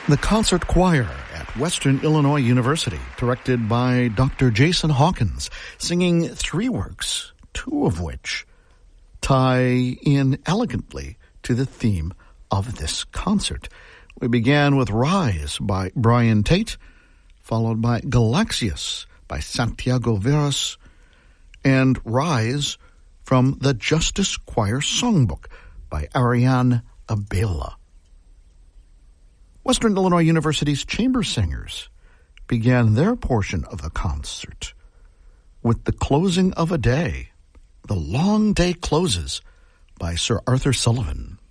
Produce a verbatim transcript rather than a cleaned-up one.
The concert choir at Western Illinois University, directed by Doctor Jason Hawkins, singing three works, two of which tie in elegantly to the theme of this concert. We began with Rise by Brian Tate, followed by Galaxias by Santiago Veras, and Rise from the Justice Choir Songbook by Ariane Abela. Western Illinois University's chamber singers began their portion of the concert with The Closing of a Day, The Long Day Closes by Sir Arthur Sullivan.